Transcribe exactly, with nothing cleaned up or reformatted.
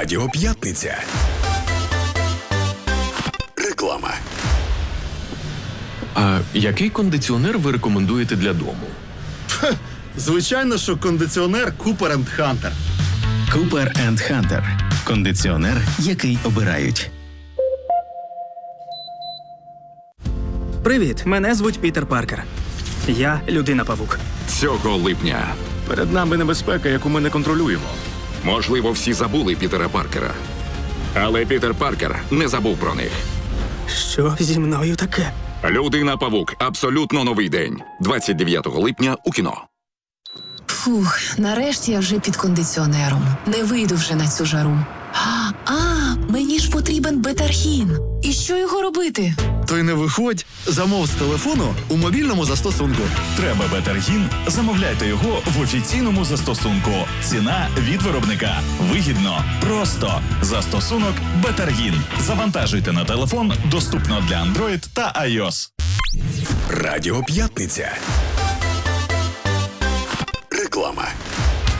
Радіо П'ятниця. Реклама. А який кондиціонер ви рекомендуєте для дому? Хе, звичайно, що кондиціонер Cooper енд Hunter. Cooper енд Hunter – кондиціонер, який обирають. Привіт, мене звуть Пітер Паркер. Я людина-павук. Цього липня перед нами небезпека, яку ми не контролюємо. Можливо, всі забули Пітера Паркера. Але Пітер Паркер не забув про них. Що зі мною таке? Людина-павук. Абсолютно новий день. двадцять дев'ятого липня у кіно. Фух, нарешті я вже під кондиціонером. Не вийду вже на цю жару. А, а мені ж потрібен бетаргін. І що його робити? То й не виходь, замов з телефону у мобільному застосунку. Треба бетаргін? Замовляйте його в офіційному застосунку. Ціна від виробника. Вигідно. Просто. Застосунок Бетаргін. Завантажуйте на телефон. Доступно для Android та iOS. Радіо П'ятниця. Реклама.